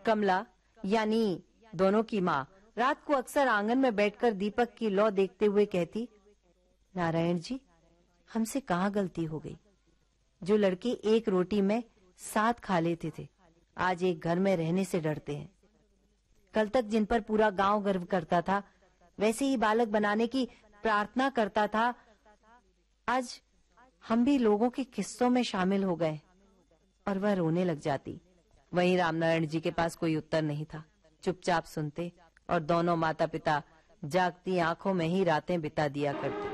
कमला यानी दोनों की माँ रात को अक्सर आंगन में बैठकर दीपक की लौ देखते हुए कहती, नारायण जी, हमसे कहाँ गलती हो गई। जो लड़के एक रोटी में 7 खा लेते थे, आज एक घर में रहने से डरते हैं। कल तक जिन पर पूरा गांव गर्व करता था, वैसे ही बालक बनाने की प्रार्थना करता था, आज हम भी लोगों के किस्सों में शामिल हो गए। और वह रोने लग जाती। वहीं रामनारायण जी के पास कोई उत्तर नहीं था। चुपचाप सुनते और दोनों माता पिता जागती आंखों में ही रातें बिता दिया करते।